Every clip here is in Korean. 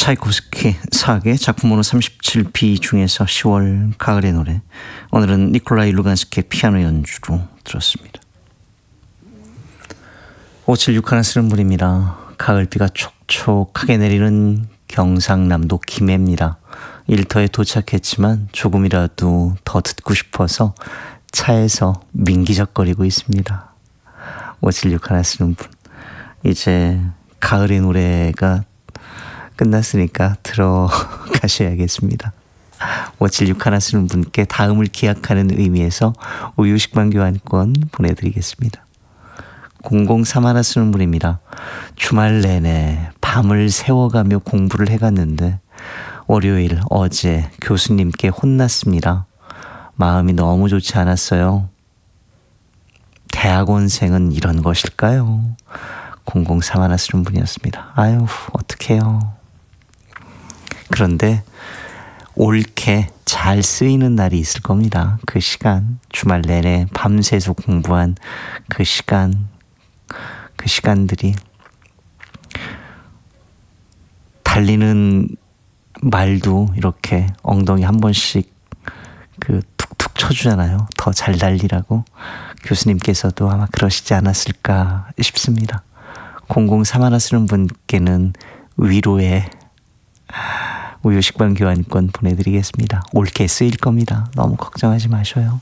차이코프스키 사악의 작품 번호 37B 중에서 10월 가을의 노래, 오늘은 니콜라이 루간스키의 피아노 연주로 들었습니다. 5761 쓰는 분입니다. 가을비가 촉촉하게 내리는 경상남도 김해입니다. 일터에 도착했지만 조금이라도 더 듣고 싶어서 차에서 민기적거리고 있습니다. 5761 쓰는 분, 이제 가을의 노래가 끝났으니까 들어가셔야겠습니다. 5761 쓰는 분께 다음을 기약하는 의미에서 우유식빵 교환권 보내드리겠습니다. 0031 쓰는 분입니다. 주말 내내 밤을 새워가며 공부를 해갔는데 월요일 어제 교수님께 혼났습니다. 마음이 너무 좋지 않았어요. 대학원생은 이런 것일까요? 0031 쓰는 분이었습니다. 아유, 어떡해요. 그런데 옳게 잘 쓰이는 날이 있을 겁니다. 그 시간, 주말 내내 밤새서 공부한 그 시간들이 달리는 말도 이렇게 엉덩이 한 번씩 툭툭 쳐주잖아요. 더 잘 달리라고. 교수님께서도 아마 그러시지 않았을까 싶습니다. 0031 쓰는 분께는 위로의 우유식빵 교환권 보내드리겠습니다. 옳게 쓰일 겁니다. 너무 걱정하지 마셔요.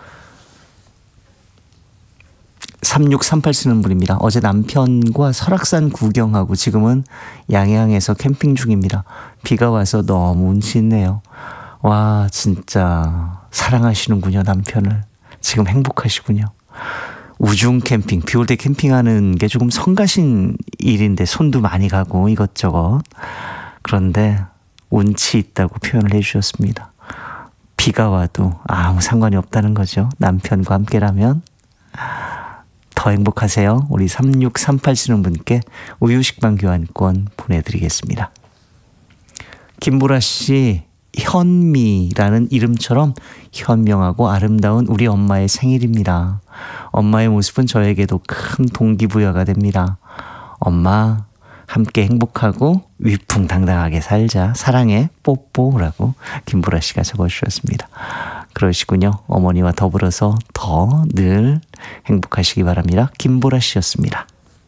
3638 쓰는 분입니다. 어제 남편과 설악산 구경하고 지금은 양양에서 캠핑 중입니다. 비가 와서 너무 운치 있네요. 와, 진짜 사랑하시는군요, 남편을. 지금 행복하시군요. 우중 캠핑, 비 올 때 캠핑하는 게 조금 성가신 일인데 손도 많이 가고 이것저것. 그런데 운치 있다고 표현을 해주셨습니다. 비가 와도 아무 상관이 없다는 거죠. 남편과 함께라면. 더 행복하세요. 우리 3638 쓰는 분께 우유식빵 교환권 보내드리겠습니다. 김보라 씨, 현미라는 이름처럼 현명하고 아름다운 우리 엄마의 생일입니다. 엄마의 모습은 저에게도 큰 동기부여가 됩니다. 엄마, 함께 행복하고 위풍당당하게 살자. 사랑해, 뽀뽀라고 김보라 씨가 적어주셨습니다. 그러시군요. 어머니와 더불어서 더 늘 행복하시기 바랍니다. 김보라 씨였습니다.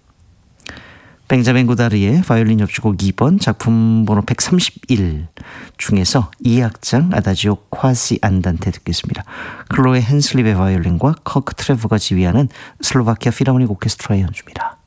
벤자민 고다르의 바이올린 협주곡 2번 작품 번호 131 중에서 2악장 아다지오 콰시 안단테 듣겠습니다. 클로에 헨슬립의 바이올린과 커크 트레브가 지휘하는 슬로바키아 필하모닉 오케스트라의 연주입니다.